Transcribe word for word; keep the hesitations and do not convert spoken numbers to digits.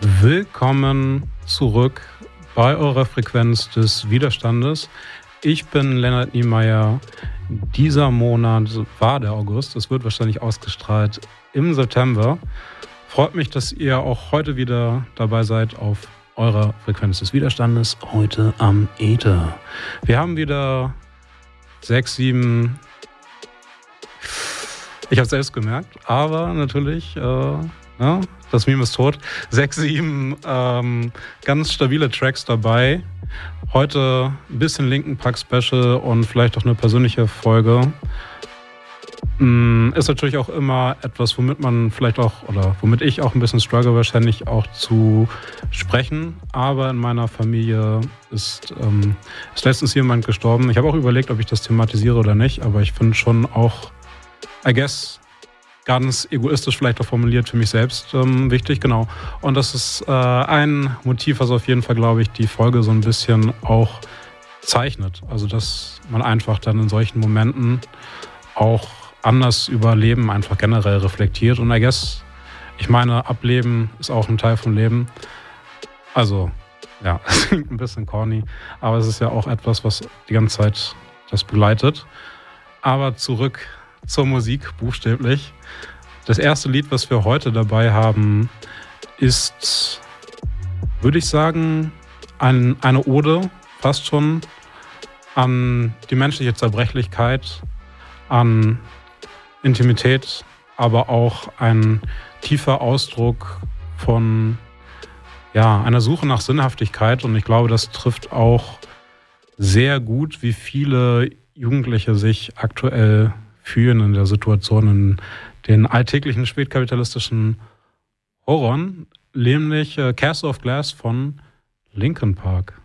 Willkommen zurück bei eurer Frequenz des Widerstandes. Ich bin Lennart Niemeyer. Dieser Monat war der August. Es wird wahrscheinlich ausgestrahlt im September. Freut mich, dass ihr auch heute wieder dabei seid auf eurer Frequenz des Widerstandes. Heute am Äther. Wir haben wieder sechs, sieben... Ich habe es selbst gemerkt, aber natürlich... Äh, Ja, das Meme ist tot. Sechs, sieben ähm, ganz stabile Tracks dabei. Heute ein bisschen Linkin Park Special und vielleicht auch eine persönliche Folge. Ist natürlich auch immer etwas, womit man vielleicht auch, oder womit ich auch ein bisschen struggle, wahrscheinlich auch zu sprechen. Aber in meiner Familie ist, ähm, ist letztens jemand gestorben. Ich habe auch überlegt, ob ich das thematisiere oder nicht, aber ich finde schon auch, I guess, ganz egoistisch vielleicht auch formuliert für mich selbst ähm, wichtig, genau. Und das ist äh, ein Motiv, was auf jeden Fall, glaube ich, die Folge so ein bisschen auch zeichnet. Also, dass man einfach dann in solchen Momenten auch anders über Leben einfach generell reflektiert. Und I guess, ich meine, Ableben ist auch ein Teil vom Leben. Also, ja, es klingt ein bisschen corny, aber es ist ja auch etwas, was die ganze Zeit das begleitet. Aber zurück zur Musik, buchstäblich. Das erste Lied, was wir heute dabei haben, ist, würde ich sagen, ein, eine Ode, fast schon, an die menschliche Zerbrechlichkeit, an Intimität, aber auch ein tiefer Ausdruck von ja, einer Suche nach Sinnhaftigkeit. Und ich glaube, das trifft auch sehr gut, wie viele Jugendliche sich aktuell fühlen in der Situation, in den alltäglichen spätkapitalistischen Horrorn, nämlich äh, Castle of Glass von Linkin Park.